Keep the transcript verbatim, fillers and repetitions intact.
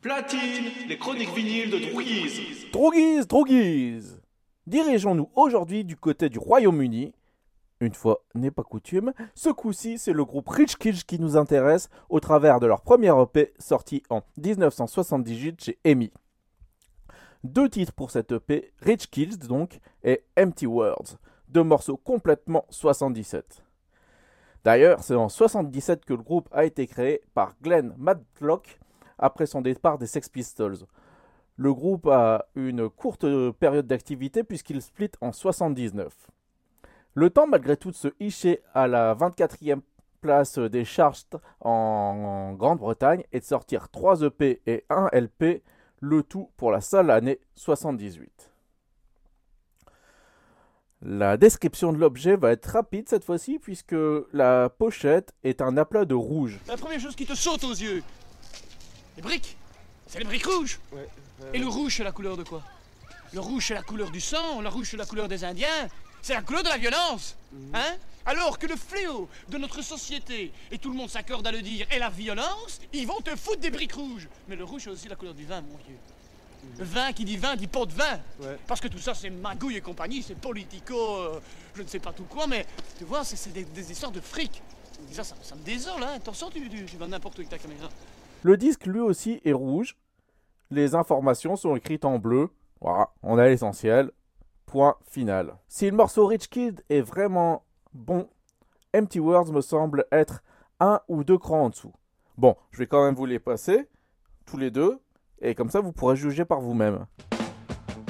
Platine, les chroniques vinyles de Drouguise. Drouguise, Drouguise. Dirigeons-nous aujourd'hui du côté du Royaume-Uni. Une fois n'est pas coutume, ce coup-ci c'est le groupe Rich Kids qui nous intéresse au travers de leur premier E P sorti en dix-neuf cent soixante-dix-huit chez E M I. Deux titres pour cet E P, Rich Kids donc et Empty Words, deux morceaux complètement soixante-dix-sept. D'ailleurs, c'est en soixante-dix-sept que le groupe a été créé par Glenn Matlock après son départ des Sex Pistols. Le groupe a une courte période d'activité puisqu'il split en soixante-dix-neuf. Le temps malgré tout de se hisser à la vingt-quatrième place des charts en Grande-Bretagne et de sortir trois E P et un L P, le tout pour la seule année soixante-dix-huit. La description de l'objet va être rapide cette fois-ci puisque la pochette est un aplat de rouge. La première chose qui te saute aux yeux, les briques, c'est les briques rouges. Ouais, ouais, Et le rouge c'est la couleur de quoi? Le rouge c'est la couleur du sang, le rouge c'est la couleur des Indiens, c'est la couleur de la violence. Mhm. Hein? Alors que le fléau de notre société, et tout le monde s'accorde à le dire, est la violence, ils vont te foutre des briques rouges. Mais le rouge c'est aussi la couleur du vin, mon vieux. Le vin qui dit vin dit pot de vin. Ouais. Parce que tout ça c'est magouille et compagnie, c'est politico, euh, je ne sais pas tout quoi, mais tu vois, c'est, c'est des, des histoires de fric. Et ça, ça, ça me désole, hein. Attention, tu, tu, tu vas n'importe où avec ta caméra. Le disque lui aussi est rouge. Les informations sont écrites en bleu. Voilà, on a l'essentiel. Point final. Si le morceau Rich Kid est vraiment bon, Empty Words me semble être un ou deux crans en dessous. Bon, je vais quand même vous les passer, tous les deux, et comme ça vous pourrez juger par vous-même.